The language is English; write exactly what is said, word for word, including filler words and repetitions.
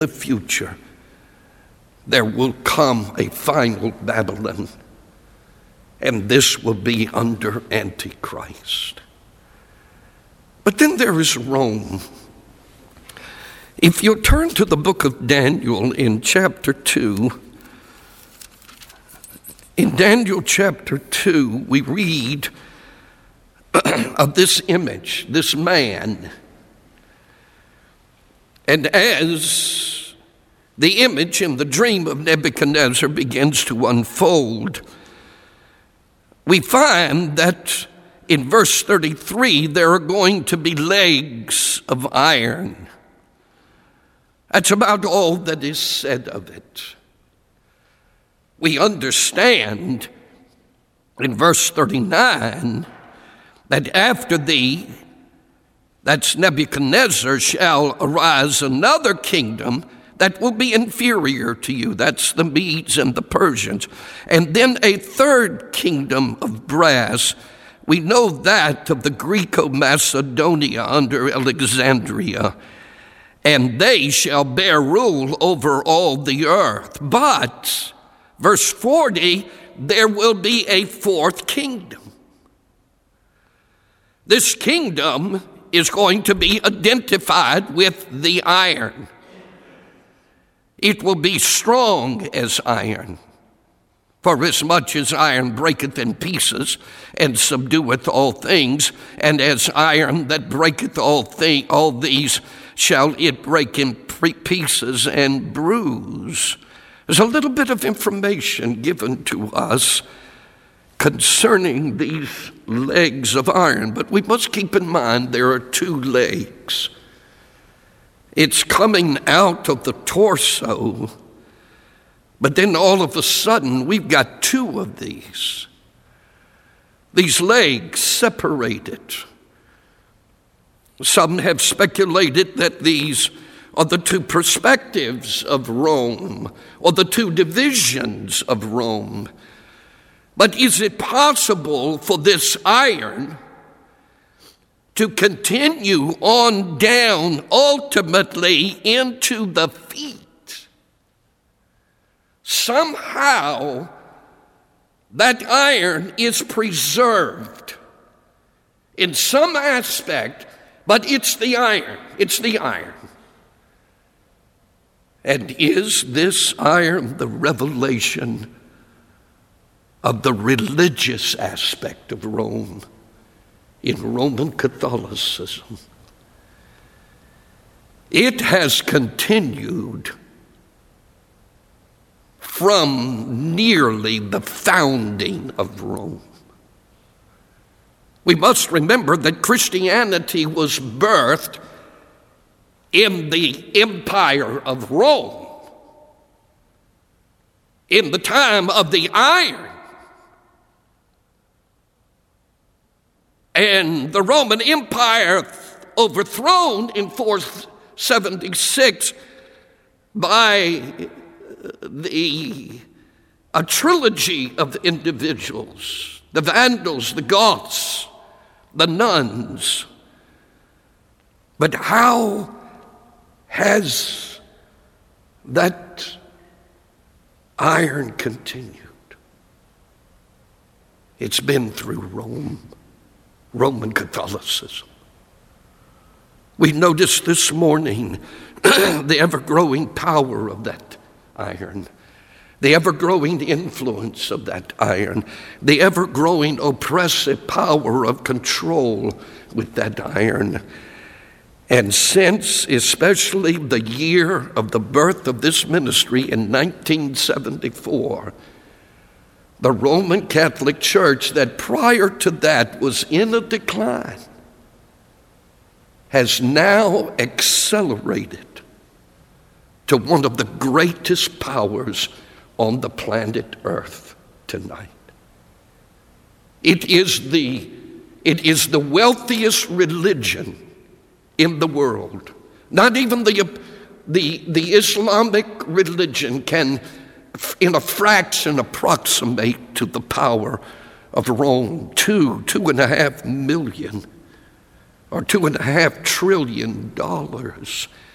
the future, there will come a final Babylon, and this will be under Antichrist. But then there is Rome. If you turn to the book of Daniel in chapter two, in Daniel chapter two, we read of this image, this man. And as the image in the dream of Nebuchadnezzar begins to unfold, we find that in verse thirty-three, there are going to be legs of iron. That's about all that is said of it. We understand in verse thirty-nine that after thee, that's Nebuchadnezzar, shall arise another kingdom that will be inferior to you. That's the Medes and the Persians. And then a third kingdom of brass. We know that of the Greco-Macedonia under Alexandria. And they shall bear rule over all the earth. But, verse forty, there will be a fourth kingdom. This kingdom is going to be identified with the iron. It will be strong as iron. For as much as iron breaketh in pieces, and subdueth all things, and as iron that breaketh all, thi- all these, shall it break in pieces and bruise. There's a little bit of information given to us concerning these legs of iron, but we must keep in mind there are two legs. It's coming out of the torso, but then all of a sudden we've got two of these. These legs separated. Some have speculated that these are the two perspectives of Rome, or the two divisions of Rome. But is it possible for this iron to continue on down ultimately into the feet? Somehow that iron is preserved in some aspect, but it's the iron. It's the iron. And is this iron the revelation of the religious aspect of Rome in Roman Catholicism? It has continued from nearly the founding of Rome. We must remember that Christianity was birthed in the empire of Rome, in the time of the iron. And the Roman Empire overthrown in four seventy-six by the a trilogy of individuals, the Vandals, the Goths, the nuns. But how has that iron continued? It's been through Rome. Roman Catholicism. We noticed this morning the ever-growing power of that iron, the ever-growing influence of that iron, the ever-growing oppressive power of control with that iron. And since especially the year of the birth of this ministry in nineteen seventy-four, the Roman Catholic Church, that prior to that was in a decline, has now accelerated to one of the greatest powers on the planet Earth tonight. It is the, it is the wealthiest religion in the world. Not even the, the, the Islamic religion can in a fraction approximate to the power of Rome. Two, two and a half million or two and a half trillion dollars